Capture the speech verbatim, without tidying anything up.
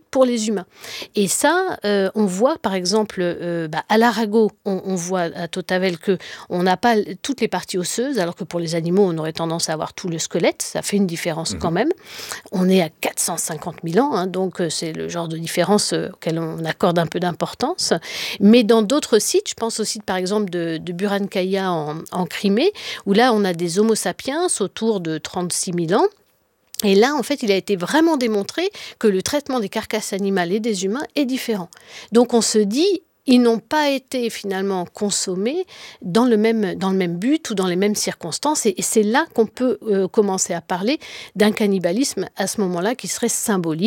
pour les humains. Et ça, euh, on voit par exemple euh, bah, à l'Arago, on, on voit à Tautavel qu'on n'a pas toutes les parties osseuses, alors que pour les animaux, on aurait tendance à avoir tout le squelette. Ça fait une différence mmh. quand même. On est à quatre cent cinquante mille ans, hein, donc euh, c'est le genre de différence euh, auquel on accorde un peu d'importance. Mais dans d'autres sites, je pense au site par exemple de, de Burankaya en, en Crimée, où là on a des Homo sapiens autour de trente-six mille ans. Et là, en fait, il a été vraiment démontré que le traitement des carcasses animales et des humains est différent. Donc on se dit, ils n'ont pas été finalement consommés dans le même, dans le même but ou dans les mêmes circonstances. Et, et c'est là qu'on peut euh, commencer à parler d'un cannibalisme à ce moment-là qui serait symbolique.